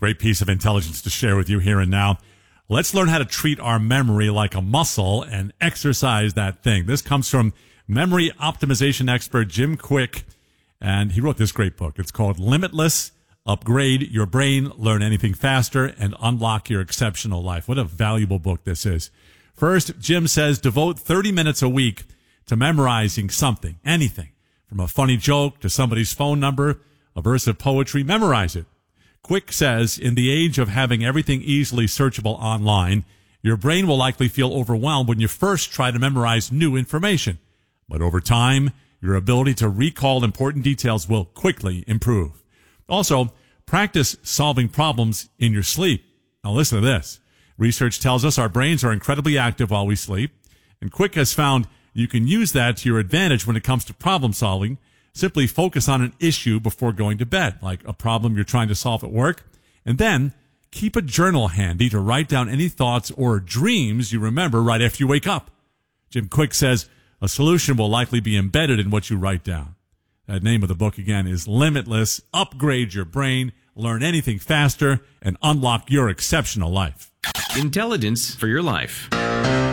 Great piece of intelligence to share with you here and now. Let's learn how to treat our memory like a muscle and exercise that thing. This comes from memory optimization expert Jim Kwik, and he wrote this great book. It's called Limitless: Upgrade Your Brain, Learn Anything Faster, and Unlock Your Exceptional Life. What a valuable book this is. First, Jim says devote 30 minutes a week to memorizing something, anything, from a funny joke to somebody's phone number, a verse of poetry. Memorize it. Kwik says, in the age of having everything easily searchable online, your brain will likely feel overwhelmed when you first try to memorize new information. But over time, your ability to recall important details will quickly improve. Also, practice solving problems in your sleep. Now listen to this. Research tells us our brains are incredibly active while we sleep, and Kwik has found you can use that to your advantage when it comes to problem solving. Simply focus on an issue before going to bed, like a problem you're trying to solve at work, and then keep a journal handy to write down any thoughts or dreams you remember right after you wake up. Jim Kwik says a solution will likely be embedded in what you write down. That name of the book, again, is Limitless: Upgrade Your Brain, Learn Anything Faster, and Unlock Your Exceptional Life. Intelligence for your life.